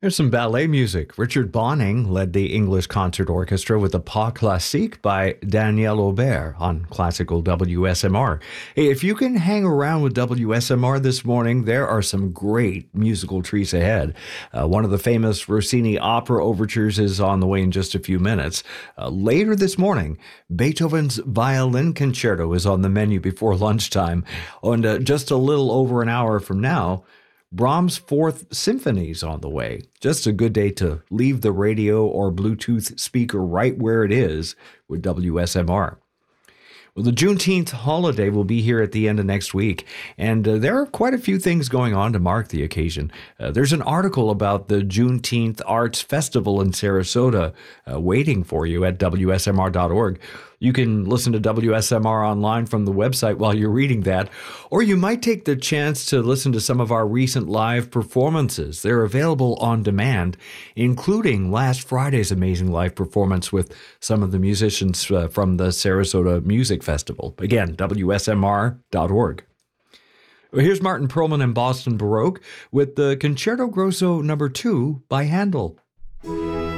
Here's some ballet music. Richard Bonning led the English Concert Orchestra with the Pas Classique by Daniel Aubert on classical WSMR. Hey, if you can hang around with WSMR this morning, there are some great musical treats ahead. One of the famous Rossini opera overtures is on the way in just a few minutes. Later this morning, Beethoven's Violin Concerto is on the menu before lunchtime. And just a little over an hour from now, Brahms' Fourth Symphony is on the way. Just a good day to leave the radio or Bluetooth speaker right where it is with WSMR. Well, the Juneteenth holiday will be here at the end of next week, and there are quite a few things going on to mark the occasion. There's an article about the Juneteenth Arts Festival in Sarasota waiting for you at WSMR.org. You can listen to WSMR online from the website while you're reading that, or you might take the chance to listen to some of our recent live performances. They're available on demand, including last Friday's amazing live performance with some of the musicians from the Sarasota Music Festival. Again, WSMR.org. Well, here's Martin Perlman and Boston Baroque with the Concerto Grosso No. 2 by Handel.